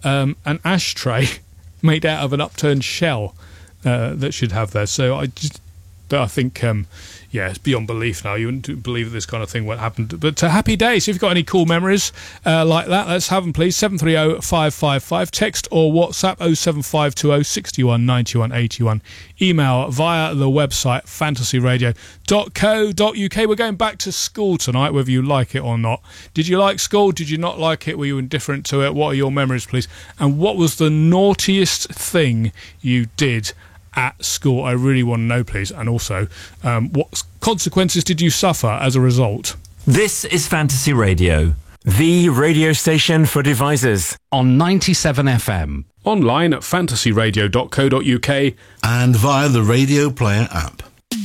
an ashtray made out of an upturned shell that should have there. So I think, it's beyond belief now. You wouldn't believe that this kind of thing would happen. But happy days. If you've got any cool memories like that, let's have them, please. 730-555. Text or WhatsApp 07520 61 91 81. Email via the website fantasyradio.co.uk. We're going back to school tonight, whether you like it or not. Did you like school? Did you not like it? Were you indifferent to it? What are your memories, please? And what was the naughtiest thing you did at school? I really want to know, please. And also, what consequences did you suffer as a result? This is Fantasy Radio, the radio station for devices. On 97 FM. Online at fantasyradio.co.uk. And via the Radio Player app.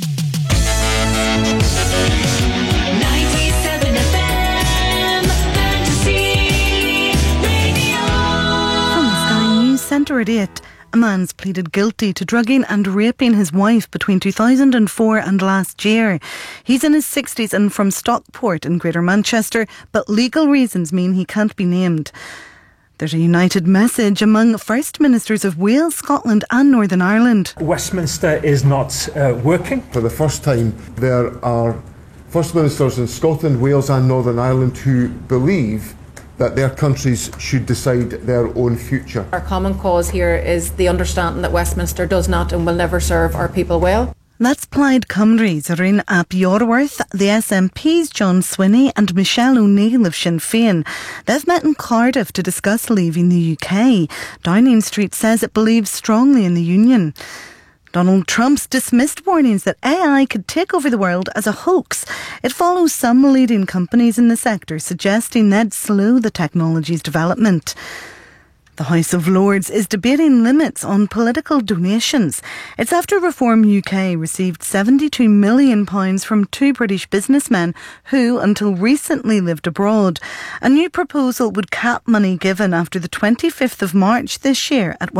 97 FM, Fantasy Radio. From the Sky News Centre at 8. A man's pleaded guilty to drugging and raping his wife between 2004 and last year. He's in his 60s and from Stockport in Greater Manchester, but legal reasons mean he can't be named. There's a united message among First Ministers of Wales, Scotland and Northern Ireland. Westminster is not working. For the first time, there are First Ministers in Scotland, Wales and Northern Ireland who believe that their countries should decide their own future. Our common cause here is the understanding that Westminster does not and will never serve our people well. That's Plaid Cymru's Irene Ap Yorwerth, the SNP's John Swinney and Michelle O'Neill of Sinn Féin. They've met in Cardiff to discuss leaving the UK. Downing Street says it believes strongly in the union. Donald Trump's dismissed warnings that AI could take over the world as a hoax. It follows some leading companies in the sector suggesting they'd slow the technology's development. The House of Lords is debating limits on political donations. It's after Reform UK received £72 million from two British businessmen who, until recently, lived abroad. A new proposal would cap money given after the 25th of March this year at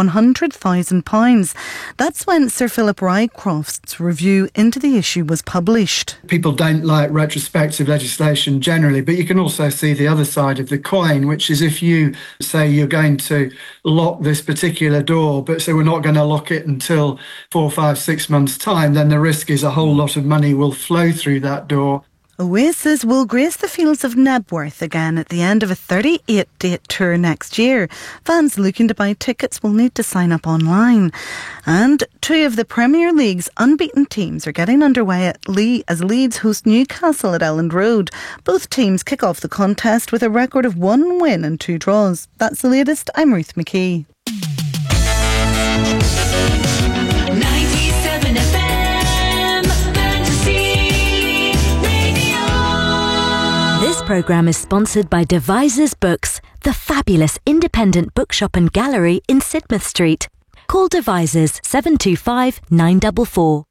£100,000. That's when Sir Philip Rycroft's review into the issue was published. People don't like retrospective legislation generally, but you can also see the other side of the coin, which is if you say you're going to lock this particular door, but so we're not going to lock it until 4, 5, 6 months' time, then the risk is a whole lot of money will flow through that door. Oasis will grace the fields of Knebworth again at the end of a 38-date tour next year. Fans looking to buy tickets will need to sign up online. And two of the Premier League's unbeaten teams are getting underway as Leeds host Newcastle at Elland Road. Both teams kick off the contest with a record of 1 win and 2 draws. That's the latest. I'm Ruth McKee. 97 FM, Fantasy Radio. This programme is sponsored by Devisers Books, the fabulous independent bookshop and gallery in Sidmouth Street. Call Devisers 725 944.